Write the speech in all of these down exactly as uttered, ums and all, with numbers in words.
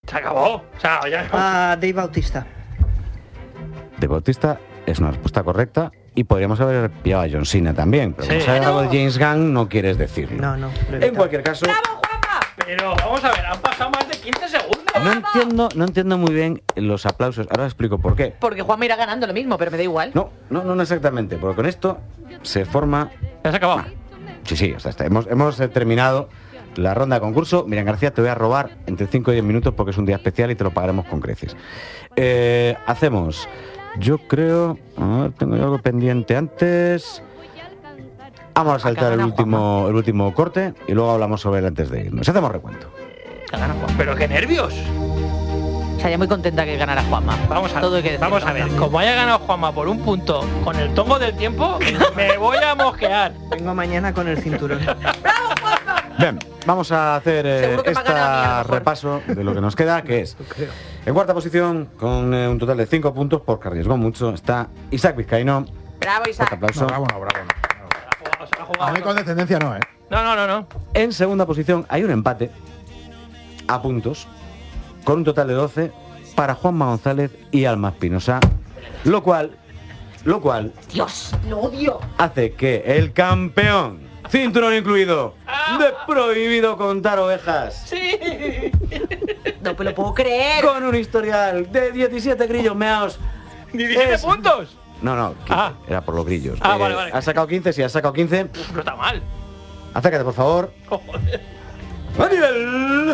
Se acabó. O sea, ya... Ah, Dave Bautista. Dave Bautista es una respuesta correcta y podríamos haber pillado a John Cena también, pero Sí. como sabes No. algo de James Gunn, no quieres decirlo. No, no. lo he En evitado. cualquier caso, ¡Bravo, Juanma! Pero vamos a ver, han pasado más de quince segundos. no entiendo, no entiendo muy bien los aplausos. Ahora os explico por qué. Porque Juanma irá ganando lo mismo, pero me da igual. No, no, no exactamente, porque con esto se forma... Ya se acabó. Ah, sí, sí, o sea, está- hemos, hemos eh, terminado la ronda de concurso. Miriam García, te voy a robar entre cinco y diez minutos porque es un día especial y te lo pagaremos con creces. Eh, hacemos, yo creo... A ver, tengo yo algo pendiente antes... Vamos a saltar el gana último, el último corte y luego hablamos sobre él antes de irnos. Hacemos recuento. Que gana Juan. Pero qué nervios. Estaría muy contenta que ganara Juanma. Vamos a, Todo hay que decirlo. vamos a ver, como haya ganado Juanma por un punto con el tongo del tiempo, me voy a mosquear. Vengo mañana con el cinturón. Bien, vamos a hacer eh, Seguro que me ha ganado a mí, a lo este mejor. repaso de lo que nos queda, que es... En cuarta posición, con eh, un total de cinco puntos, porque arriesgó mucho, está Isaac Vizcaíno. Bravo, Fuerte Isaac. aplauso. No, bravo, no, bravo. no. Se la ha jugado. A mí con descendencia no, ¿eh? No, no, no, no. En segunda posición hay un empate a puntos, con un total de doce para Juanma González y Alma Espinosa, lo cual, lo cual Dios, lo odio. hace que el campeón, cinturón incluido, de prohibido contar ovejas, Sí. No me lo puedo creer. con un historial de diecisiete grillos meados. diecisiete Es- puntos. No, no, quince, Ah. era por los grillos. Ah, vale, vale. ¿Has sacado quince? Si has sacado quince, Uf, no está mal. acércate, por favor. Joder. ¡Daniel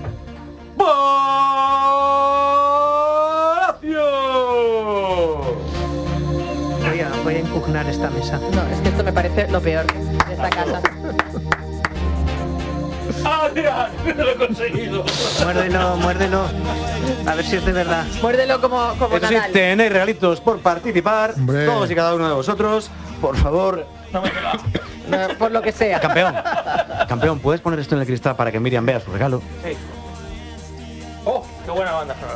Palacio! Voy a, voy a impugnar esta mesa. No, es que esto me parece lo peor de esta casa. ¡Adrián! ¡Lo he conseguido! Muérdelo, muérdelo. A ver si es de verdad. Muérdelo como, como Eso sí, Nadal. tenéis regalitos por participar. Hombre. Todos y cada uno de vosotros. Por favor, No me queda. No, por lo que sea. campeón. Campeón, ¿puedes poner esto en el cristal para que Miriam vea su regalo? Sí. ¡Oh! ¡Qué buena banda sonora!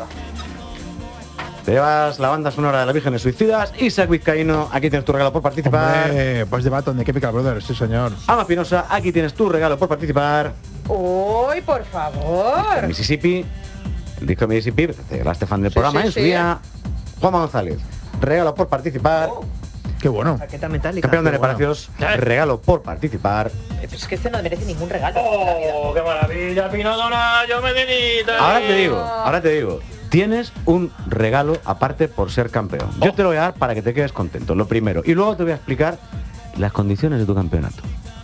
Te llevas la banda sonora de las Vírgenes Suicidas. Isaac Vizcaíno, aquí tienes tu regalo por participar. Hombre, pues de Baton de Chemical Brothers, sí señor. Alma Espinosa, aquí tienes tu regalo por participar. ¡Uy, por favor! Mississippi, el disco de Mississippi, te la fan del Sí, programa sí, en su sí. día. Juanma González, regalo por participar. Qué bueno. Paqueta metálica. Campeón de qué bueno. Reparaciones, Ya ves. regalo por participar. Pero es que este no merece ningún regalo. ¡Oh! ¡Qué maravilla! ¡Pino Donaggio, Medinita! Ahora te digo, ahora te digo, tienes un regalo aparte por ser campeón. Yo te lo voy a dar para que te quedes contento, lo primero. Y luego te voy a explicar las condiciones de tu campeonato.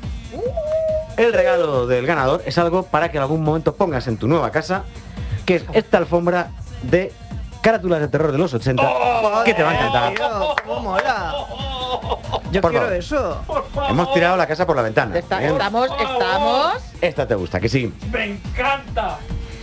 El regalo del ganador es algo para que en algún momento pongas en tu nueva casa, que es esta alfombra de carátulas de terror de los ochenta, que te va a encantar. Tío, ¿cómo mola? Yo Por quiero favor. eso. ¡Por favor! Hemos tirado la casa por la ventana. Está- Bien. estamos, estamos. Esta te gusta, que sí. ¡Me encanta!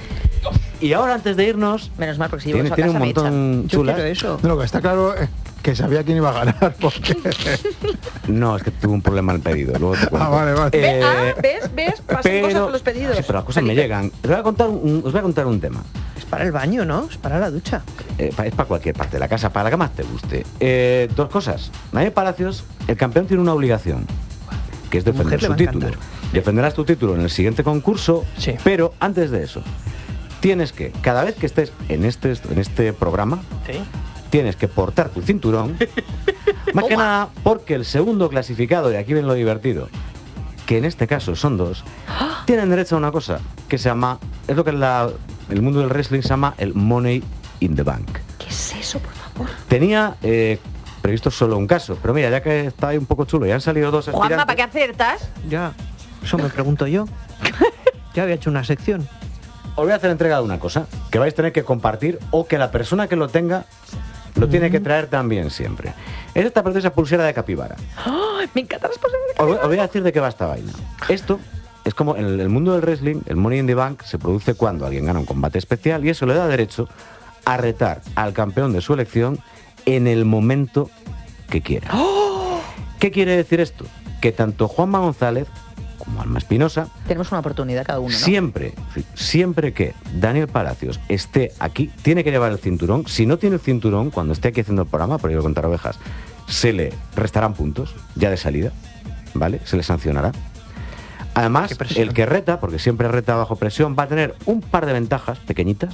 Y ahora antes de irnos, Menos mal, porque si llevo tiene, eso a tiene un casa me echan. montón Yo chulas. quiero eso. No, lo que está claro es que sabía quién iba a ganar, porque... No, es que tuve un problema en el pedido. Luego te cuento. Ah, vale, vale. Ve, Eh, ah, ¿ves? ¿Ves? Pasan cosas con los pedidos. Sí, pero las cosas me Felipe. llegan. Os voy a contar un, os voy a contar un tema. Es para el baño, ¿no? Es para la ducha. Eh, pa- es para cualquier parte de la casa, para la que más te guste. Eh, dos cosas. Daniel Palacios, el campeón tiene una obligación, que es defender mujer le su va a título. encantar. Defenderás tu título en el siguiente concurso, Sí. pero antes de eso, tienes que, cada vez que estés en este, en este programa, ¿Sí? tienes que portar tu cinturón. Más que nada porque el segundo clasificado, y aquí ven lo divertido, que en este caso son dos, tienen derecho a una cosa que se llama, es lo que en la- el mundo del wrestling se llama el Money in the Bank. ¿Qué es eso, por favor? Tenía eh, previsto solo un caso, pero mira, ya que está ahí un poco chulo y han salido dos Juanma, aspirantes, ¿para qué aciertas? Ya. Eso me pregunto yo. Ya había hecho una sección. os voy a hacer entrega de una cosa que vais a tener que compartir o que la persona que lo tenga lo tiene que traer también siempre. Es esta preciosa pulsera de capibara. ¡Ay, me encanta las cosas de Os voy, os voy a decir de qué va esta vaina. Esto es como en el, el mundo del wrestling, el Money in the Bank se produce cuando alguien gana un combate especial y eso le da derecho a retar al campeón de su elección en el momento que quiera. ¿Qué quiere decir esto? Que tanto Juanma González como Alma Espinosa, Tenemos una oportunidad cada uno, ¿no? siempre, siempre que Daniel Palacios esté aquí, tiene que llevar el cinturón. Si no tiene el cinturón, cuando esté aquí haciendo el programa, por ir a contar ovejas, se le restarán puntos ya de salida, ¿vale? Se le sancionará. Además, Qué presión. el que reta, porque siempre reta bajo presión, va a tener un par de ventajas pequeñitas,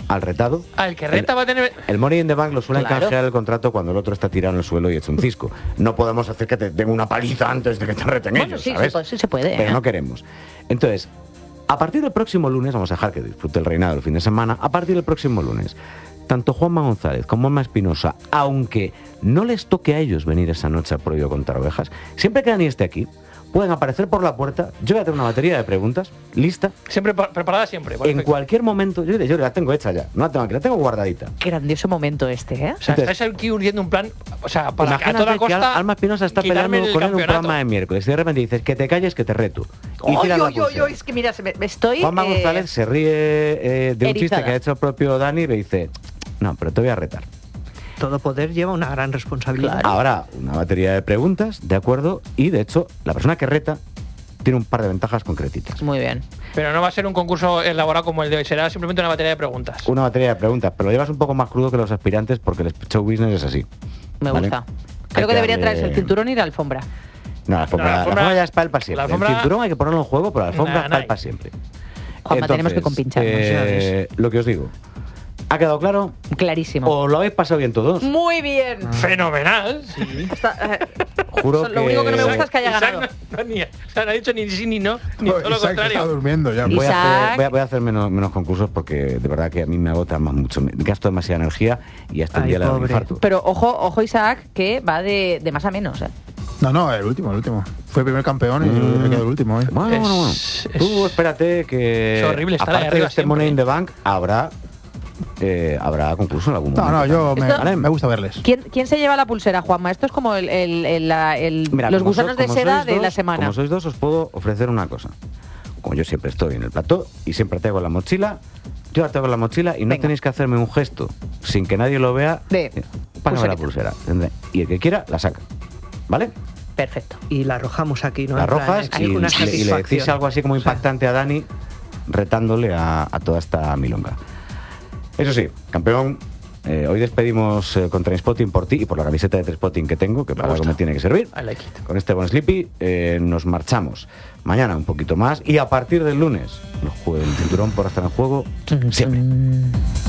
al retado. Al que reta el, va a tener... El Money in the Bank lo suelen Claro. canjear el contrato cuando el otro está tirado en el suelo y hecho un cisco. No podemos hacer que te den una paliza antes de que te reten Bueno, ellos, sí, ¿sabes? se puede, sí se puede, Pero ¿eh? no queremos. Entonces, a partir del próximo lunes, vamos a dejar que disfrute el reinado el fin de semana, a partir del próximo lunes, tanto Juanma González como Emma Espinosa, aunque no les toque a ellos venir esa noche a Prohibido Contar Ovejas, siempre que Dani esté aquí, pueden aparecer por la puerta. Yo voy a tener una batería de preguntas lista. Siempre pa- preparada siempre. En perfecto. cualquier momento, yo, yo la tengo hecha ya, no la tengo aquí, la tengo guardadita. Grandioso momento este, ¿eh? O sea, Entonces- estáis aquí urgiendo un plan, o sea, para que a Imagínate toda que costa... Al- Alma Espinosa está quitarme peleando el con él en un campeonato. programa de miércoles y de repente dices que te calles, que te reto. Y ¡Ay, tiras la ay, ay, pulsera. ay! Es que mira, se me, me estoy... Juanma eh, González se ríe eh, de un chiste erizada. que ha hecho el propio Dani y me dice, no, pero te voy a retar. Todo poder lleva una gran responsabilidad. Claro. Habrá una batería de preguntas, ¿de acuerdo? Y de hecho, la persona que reta tiene un par de ventajas concretitas. Muy bien. Pero no va a ser un concurso elaborado como el de hoy, será simplemente una batería de preguntas. Una batería de preguntas, pero lo llevas un poco más crudo que los aspirantes porque el show business es así. Me ¿vale? gusta. Hay Creo que debería darle- traerse el cinturón y la alfombra. No, la alfombra, No, la la alfombra- alfombra ya es para el para la siempre. alfombra- El cinturón hay que ponerlo en juego, pero la alfombra Nah, es para el nah. para siempre. Juanma, tenemos que compincharnos, eh, lo que os digo. ¿Ha quedado claro? Clarísimo. ¿O lo habéis pasado bien todos? Muy bien. Fenomenal. Sí. Está, eh, Juro Lo único que no me gusta es que haya Isaac ganado. No, no, ni, o sea, no ha dicho ni sí ni no, ni Joder, todo lo Isaac está contrario. durmiendo ya. Voy a Isaac. hacer, voy a, voy a hacer menos, menos concursos porque de verdad que a mí me agota más mucho. Me gasto demasiada energía y hasta un Ay, día le da un pobre. infarto. Pero ojo, ojo Isaac, que va de, de más a menos. ¿eh? No, no, el último, el último. Fue primer campeón y Mm. se quedó el último, ¿eh? Bueno, Es- bueno, bueno. es- Tú espérate que es horrible estar ahí aparte de arriba este siempre, Money in ¿eh? the Bank habrá eh, habrá concurso en algún No, momento. no, yo me, Esto- me gusta verles. ¿Quién, ¿Quién se lleva la pulsera, Juanma? Esto es como el, el- el- la- el- Mira, los como so- gusanos de como seda sois de dos- la semana. Como sois dos, os puedo ofrecer una cosa. Como yo siempre estoy en el plató y siempre tengo la mochila, yo la tengo en la mochila y no Venga. tenéis que hacerme un gesto sin que nadie lo vea. De Eh, Pásame la pulserita. pulsera. Y el que quiera, la saca. ¿Vale? Perfecto. Y la arrojamos aquí, ¿no? La En plan, arrojas hay y, una le- y le decís satisfacción. algo así como O sea, impactante a Dani, retándole a, a toda esta milonga. Eso sí, campeón, eh, hoy despedimos eh, con Trainspotting por ti y por la camiseta de Trainspotting que tengo, que para algo gusta. me tiene que servir. I like it. Con este Bon Sleepy eh, nos marchamos. Mañana un poquito más y a partir del lunes el, jue- el cinturón por estar en juego siempre.